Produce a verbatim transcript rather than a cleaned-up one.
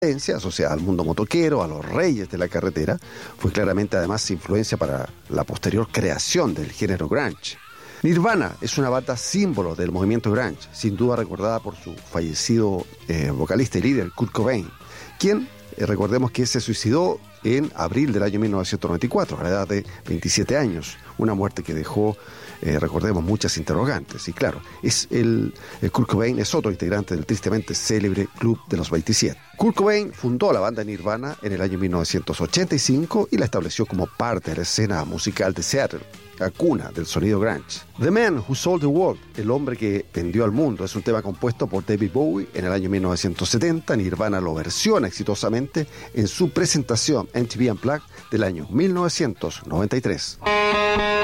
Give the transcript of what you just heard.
asociada al mundo motoquero, a los reyes de la carretera, fue claramente además influencia para la posterior creación del género grunge. Nirvana es una banda símbolo del movimiento grunge, sin duda recordada por su fallecido eh, vocalista y líder Kurt Cobain, quien, eh, recordemos que se suicidó en abril del año mil novecientos noventa y cuatro, a la edad de veintisiete años, una muerte que dejó, eh, recordemos, muchas interrogantes. Y claro, es el, el Kurt Cobain es otro integrante del tristemente célebre Club de los veintisiete. Kurt Cobain fundó la banda Nirvana en el año mil novecientos ochenta y cinco y la estableció como parte de la escena musical de Seattle, la cuna del sonido grunge. The Man Who Sold the World, el hombre que vendió al mundo, es un tema compuesto por David Bowie en el año mil novecientos setenta. Nirvana lo versiona exitosamente en su presentación M T V Unplugged del año mil novecientos noventa y tres.